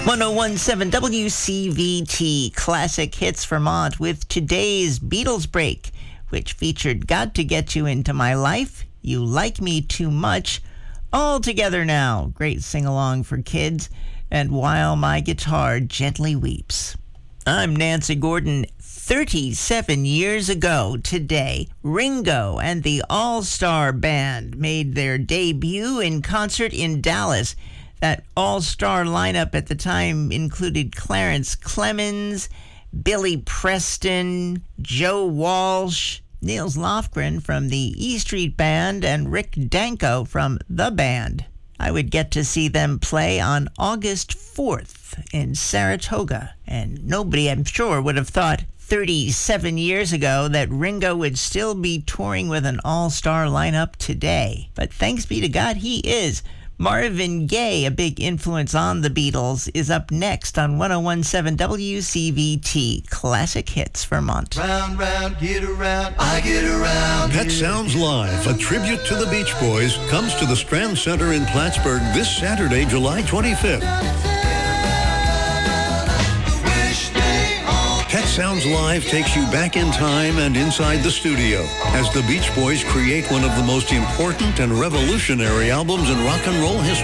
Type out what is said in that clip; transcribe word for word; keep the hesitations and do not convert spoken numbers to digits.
one oh one point seven W C V T Classic Hits Vermont with today's Beatles break, which featured Got to Get You Into My Life, You Like Me Too Much, All Together Now, great sing-along for kids, and While My Guitar Gently Weeps. I'm Nancy Gordon. thirty-seven years ago today, Ringo and the All-Star Band made their debut in concert in Dallas. That all-star lineup at the time included Clarence Clemens, Billy Preston, Joe Walsh, Niels Lofgren from the E Street Band, and Rick Danko from The Band. I would get to see them play on August fourth in Saratoga, and nobody, I'm sure, would have thought thirty-seven years ago that Ringo would still be touring with an all-star lineup today. But thanks be to God, he is. Marvin Gaye, a big influence on the Beatles, is up next on one oh one point seven W C V T Classic Hits Vermont. Round, round, get around, I get around. Pet Sounds Live, a tribute to the Beach Boys, comes to the Strand Center in Plattsburgh this Saturday, July twenty-fifth. Pet Sounds Live takes you back in time and inside the studio as the Beach Boys create one of the most important and revolutionary albums in rock and roll history.